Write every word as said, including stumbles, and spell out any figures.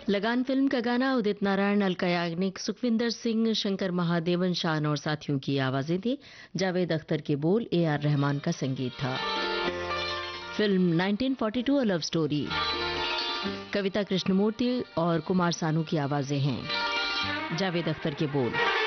लगान फिल्म का गाना उदित नारायण, अलका याग्निक, सुखविंदर सिंह, शंकर महादेवन, शान और साथियों की आवाजें थी। जावेद अख्तर के बोल, ए आर रहमान का संगीत था। Film nineteen forty to a love story, कविता कृष्णमूर्ति और कुमार सानू की आवाजें हैं। जावेद अख्तर के बोल।